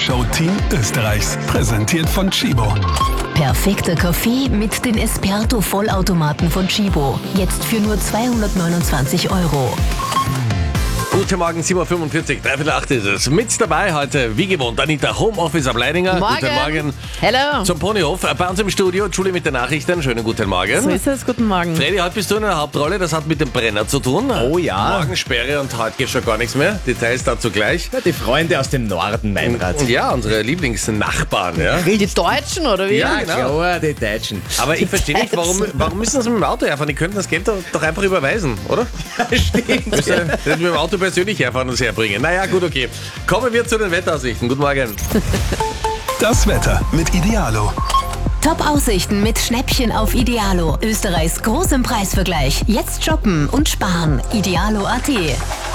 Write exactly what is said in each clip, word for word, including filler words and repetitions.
Show-Team Österreichs. Präsentiert von Tchibo. Perfekter Kaffee mit den Esperto-Vollautomaten von Tchibo. Jetzt für nur zweihundertneunundzwanzig Euro. Guten Morgen, sieben Uhr fünfundvierzig, dreiviertel acht ist es. Mit dabei heute, wie gewohnt, Anita Homeoffice am Leidinger. Morgen. Guten Morgen. Hello. Zum Ponyhof. Bei uns im Studio, Julie mit den Nachrichten. Schönen guten Morgen. So ist es, guten Morgen. Freddy, heute bist du in der Hauptrolle. Das hat mit dem Brenner zu tun. Oh ja. Morgen Sperre und heute geht schon gar nichts mehr. Details dazu gleich. Ja, die Freunde aus dem Norden, Meinrad. Ja, unsere Lieblingsnachbarn. Ja, Die Deutschen, oder wie? ja genau. Klar, die Deutschen. Aber ich verstehe nicht, warum, warum müssen sie mit dem Auto herfahren? Die könnten das Geld doch, doch einfach überweisen, oder? Ja, stimmt. Müssen sie das mit dem Auto persönlich herfahren und herbringen. Naja, gut, okay. Kommen wir zu den Wetteraussichten. Guten Morgen. Das Wetter mit Idealo. Top-Aussichten mit Schnäppchen auf Idealo. Österreichs großem Preisvergleich. Jetzt shoppen und sparen. Idealo Punkt at.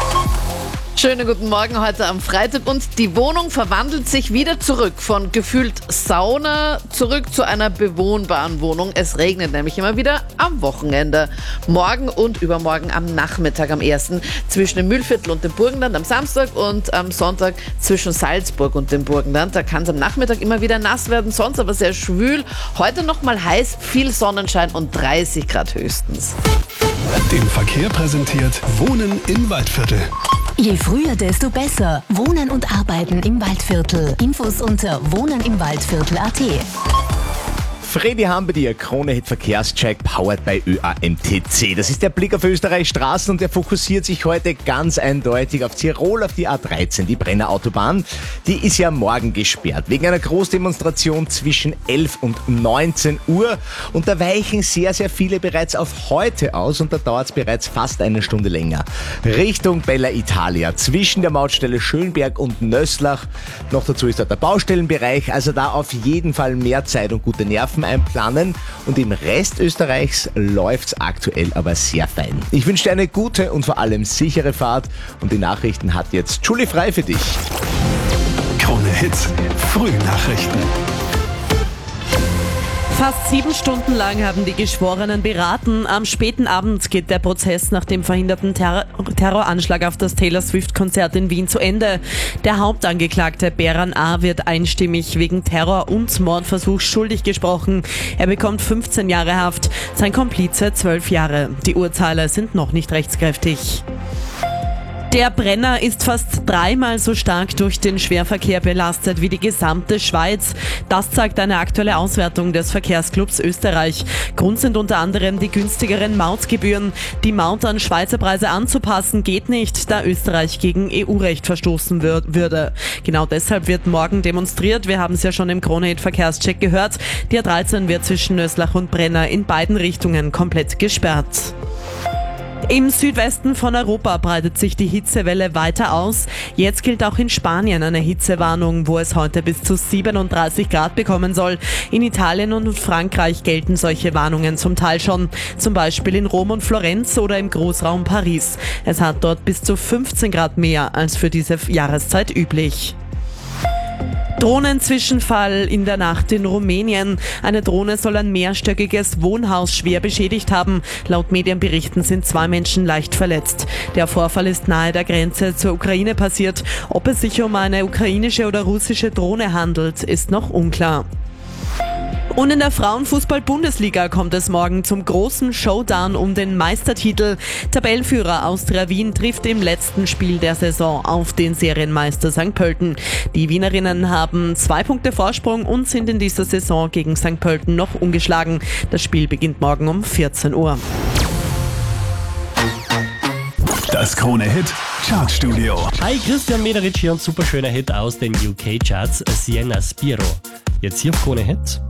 Schönen guten Morgen heute am Freitag und die Wohnung verwandelt sich wieder zurück von gefühlt Sauna zurück zu einer bewohnbaren Wohnung. Es regnet nämlich immer wieder am Wochenende. Morgen und übermorgen am Nachmittag am ersten zwischen dem Mühlviertel und dem Burgenland am Samstag und am Sonntag zwischen Salzburg und dem Burgenland. Da kann es am Nachmittag immer wieder nass werden, sonst aber sehr schwül. Heute nochmal heiß, viel Sonnenschein und dreißig Grad höchstens. Den Verkehr präsentiert Wohnen im Waldviertel. Je früher, desto besser. Wohnen und arbeiten im Waldviertel. Infos unter wohnen im waldviertel punkt at. Freddy haben bei dir, Krone-Hit Verkehrscheck, powered by Ö A M T C. Das ist der Blick auf Österreichs Straßen und der fokussiert sich heute ganz eindeutig auf Tirol, auf die A dreizehn, die Brenner Autobahn. Die ist ja morgen gesperrt, wegen einer Großdemonstration zwischen elf und neunzehn Uhr. Und da weichen sehr, sehr viele bereits auf heute aus und da dauert es bereits fast eine Stunde länger. Richtung Bella Italia, zwischen der Mautstelle Schönberg und Nöslach. Noch dazu ist dort der Baustellenbereich, also da auf jeden Fall mehr Zeit und gute Nerven einplanen und im Rest Österreichs läuft's aktuell aber sehr fein. Ich wünsche dir eine gute und vor allem sichere Fahrt und die Nachrichten hat jetzt Julie frei für dich. Krone Hits, Frühnachrichten. Fast sieben Stunden lang haben die Geschworenen beraten. Am späten Abend geht der Prozess nach dem verhinderten Terror- Terroranschlag auf das Taylor Swift-Konzert in Wien zu Ende. Der Hauptangeklagte Beran A. wird einstimmig wegen Terror und Mordversuch schuldig gesprochen. Er bekommt fünfzehn Jahre Haft, sein Komplize zwölf Jahre. Die Urteile sind noch nicht rechtskräftig. Der Brenner ist fast dreimal so stark durch den Schwerverkehr belastet wie die gesamte Schweiz. Das zeigt eine aktuelle Auswertung des Verkehrsclubs Österreich. Grund sind unter anderem die günstigeren Mautgebühren. Die Maut an Schweizer Preise anzupassen geht nicht, da Österreich gegen E U-Recht verstoßen wür- würde. Genau deshalb wird morgen demonstriert. Wir haben es ja schon im Krone-Hit Verkehrscheck gehört. Die A dreizehn wird zwischen Nöslach und Brenner in beiden Richtungen komplett gesperrt. Im Südwesten von Europa breitet sich die Hitzewelle weiter aus. Jetzt gilt auch in Spanien eine Hitzewarnung, wo es heute bis zu siebenunddreißig Grad bekommen soll. In Italien und Frankreich gelten solche Warnungen zum Teil schon. Zum Beispiel in Rom und Florenz oder im Großraum Paris. Es hat dort bis zu fünfzehn Grad mehr als für diese Jahreszeit üblich. Drohnenzwischenfall in der Nacht in Rumänien. Eine Drohne soll ein mehrstöckiges Wohnhaus schwer beschädigt haben. Laut Medienberichten sind zwei Menschen leicht verletzt. Der Vorfall ist nahe der Grenze zur Ukraine passiert. Ob es sich um eine ukrainische oder russische Drohne handelt, ist noch unklar. Und in der Frauenfußball-Bundesliga kommt es morgen zum großen Showdown um den Meistertitel. Tabellenführer Austria Wien trifft im letzten Spiel der Saison auf den Serienmeister Sankt Pölten. Die Wienerinnen haben zwei Punkte Vorsprung und sind in dieser Saison gegen Sankt Pölten noch ungeschlagen. Das Spiel beginnt morgen um vierzehn Uhr. Das Krone-Hit Chartstudio. Hi, Christian Mederich hier und super schöner Hit aus den U K-Charts, Sienna Spiro. Jetzt hier auf Krone Hit.